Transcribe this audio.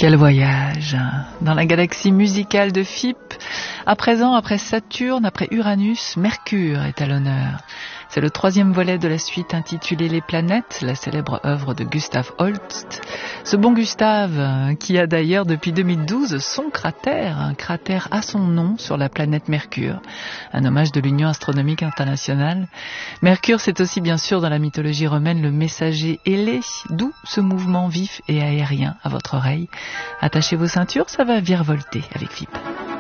Quel voyage dans la galaxie musicale de FIP. À présent, après Saturne, après Uranus, Mercure est à l'honneur. C'est le 3e volet de la suite intitulée Les planètes, la célèbre œuvre de Gustav Holst. Ce bon Gustave, qui a d'ailleurs depuis 2012 son cratère, un cratère à son nom sur la planète Mercure, un hommage de l'Union astronomique internationale. Mercure, c'est aussi bien sûr dans la mythologie romaine le messager ailé, d'où ce mouvement vif et aérien à votre oreille. Attachez vos ceintures, ça va virevolter avec FIP.